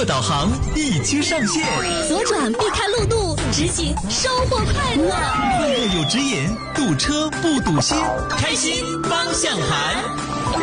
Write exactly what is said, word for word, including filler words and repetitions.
导航，一区上线。 左转避开路怒，直行收获快乐。 快乐有指引，堵车不堵心，开心方向盘。